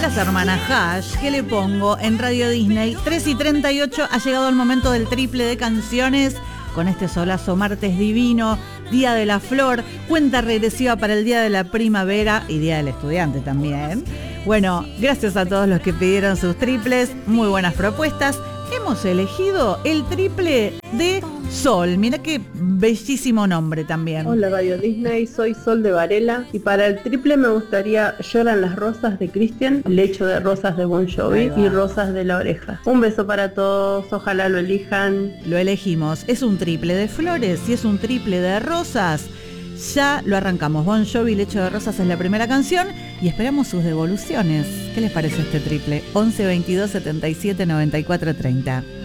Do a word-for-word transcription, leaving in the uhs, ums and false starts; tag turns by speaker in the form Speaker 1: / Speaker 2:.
Speaker 1: las hermanas Hash, ¿qué le pongo? En Radio Disney, tres y treinta y ocho, ha llegado el momento del triple de canciones, con este solazo martes divino, Día de la Flor, cuenta regresiva para el Día de la Primavera y Día del Estudiante también. Bueno, gracias a todos los que pidieron sus triples, muy buenas propuestas. Hemos elegido el triple de Sol. Mira qué bellísimo nombre también.
Speaker 2: Hola Radio Disney, soy Sol de Varela y para el triple me gustaría Lloran las rosas de Cristian, Lecho de rosas de Bon Jovi y Rosas de la Oreja. Un beso para todos, ojalá lo elijan.
Speaker 1: Lo elegimos, es un triple de flores y es un triple de rosas. Ya lo arrancamos. Bon Jovi, Lecho de rosas es la primera canción y esperamos sus devoluciones. ¿Qué les parece este triple? once veintidós setenta y siete noventa y cuatro treinta.